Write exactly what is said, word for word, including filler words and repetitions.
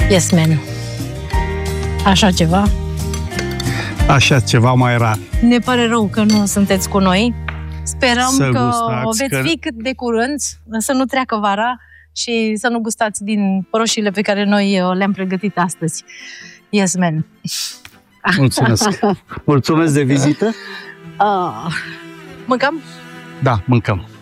Yes, man. Așa ceva. Așa ceva mai rar. Ne pare rău că nu sunteți cu noi. Sperăm să că gustați, veți că... fi cât de curând, să nu treacă vara și să nu gustați din roșiile pe care noi le-am pregătit astăzi. Yes, man. Mulțumesc. Mulțumesc de vizită. Ah. Mâncăm? Da, mâncăm.